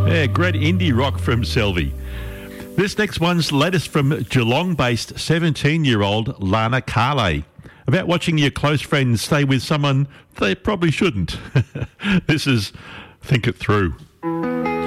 Yeah, great indie rock from Selby. This next one's latest from Geelong-based 17-year-old Lana Carley about watching your close friends stay with someone they probably shouldn't. This is Think It Through.